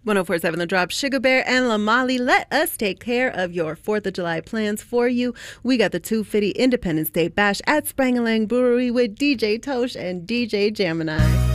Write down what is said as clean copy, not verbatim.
1047 The Drop, Sugar Bear and Lamali. Let us take care of your 4th of July plans for you. We got the 250 Independence Day Bash at Sprangalang Brewery with DJ Tosh and DJ Gemini.